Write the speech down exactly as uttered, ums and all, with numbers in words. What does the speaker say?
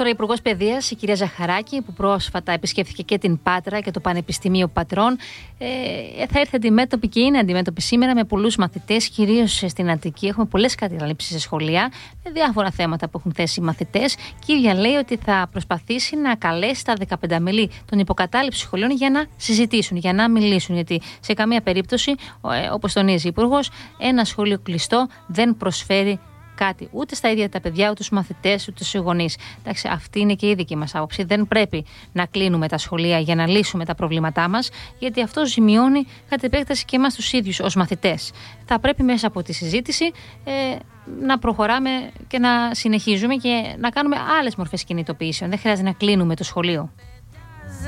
τώρα η Υπουργός Παιδείας, η κυρία Ζαχαράκη, που πρόσφατα επισκέφθηκε και την Πάτρα και το Πανεπιστημίο Πατρών, ε, θα έρθει αντιμέτωπη και είναι αντιμέτωπη σήμερα με πολλούς μαθητές, κυρίως στην Αττική. Έχουμε πολλές καταλήψεις σε σχολεία, με διάφορα θέματα που έχουν θέσει οι μαθητές. Και η ίδια λέει ότι θα προσπαθήσει να καλέσει τα δεκαπέντε μέλη των υποκατάληψης σχολείων για να συζητήσουν, για να μιλήσουν. Γιατί σε καμία περίπτωση, όπως τονίζει η Υπουργός, ένα σχολείο κλειστό δεν προσφέρει κάτι ούτε στα ίδια τα παιδιά, ούτε στους μαθητές, ούτε στους γονείς. Εντάξει, αυτή είναι και η δική μας άποψη. Δεν πρέπει να κλείνουμε τα σχολεία για να λύσουμε τα προβλήματά μας, γιατί αυτό ζημιώνει κατ' επέκταση και εμάς τους ίδιους ως μαθητές. Θα πρέπει μέσα από τη συζήτηση ε, να προχωράμε και να συνεχίζουμε και να κάνουμε άλλες μορφές κινητοποιήσεων. Δεν χρειάζεται να κλείνουμε το σχολείο.